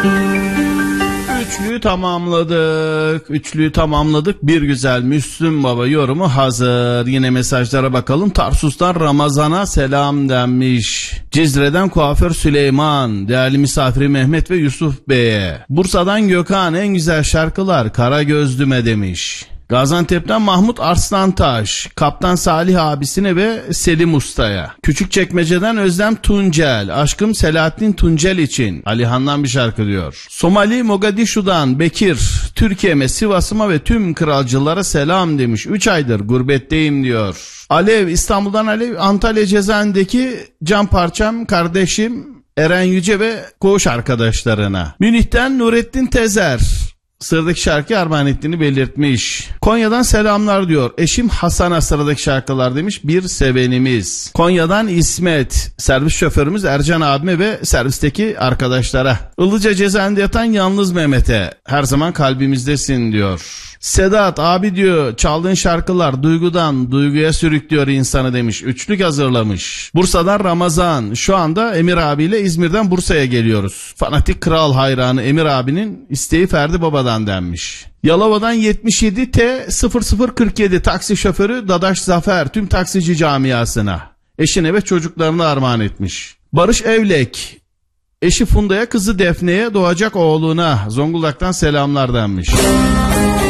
Üçlüyü tamamladık. Bir güzel Müslüm Baba yorumu hazır. Yine mesajlara bakalım. Tarsus'tan Ramazan'a selam denmiş. Cizre'den kuaför Süleyman, değerli misafiri Mehmet ve Yusuf Bey'e. Bursa'dan Gökhan, en güzel şarkılar Kara Gözlüme demiş. Gaziantep'ten Mahmut Arslantaş, Kaptan Salih abisine ve Selim Usta'ya. Küçükçekmece'den Özlem Tuncel, aşkım Selahattin Tuncel için Alihan'dan bir şarkı diyor. Somali Mogadishu'dan Bekir, Türkiye'me, Sivas'ıma ve tüm kralcılara selam demiş. 3 aydır gurbetteyim diyor. Alev, İstanbul'dan Alev, Antalya Cezaevi'ndeki can parçam kardeşim Eren Yüce ve koğuş arkadaşlarına. Münih'ten Nurettin Tezer, sıradaki şarkı armağan ettiğini belirtmiş. Konya'dan selamlar diyor. Eşim Hasan'a sıradaki şarkılar demiş. Bir sevenimiz. Konya'dan İsmet, servis şoförümüz Ercan abime ve servisteki arkadaşlara. Ilıca cezaevinde yatan yalnız Mehmet'e, her zaman kalbimizdesin diyor. Sedat abi diyor, çaldığın şarkılar duygudan duyguya sürüklüyor insanı demiş. Üçlük hazırlamış. Bursa'dan Ramazan, şu anda Emir abiyle İzmir'den Bursa'ya geliyoruz. Fanatik kral hayranı Emir abinin isteği Ferdi Baba'dan denmiş. Yalova'dan 77 T0047 taksi şoförü Dadaş Zafer tüm taksici camiasına, eşine ve çocuklarına armağan etmiş. Barış Evlek, eşi Funda'ya, kızı Defne'ye, doğacak oğluna Zonguldak'tan selamlar denmiş.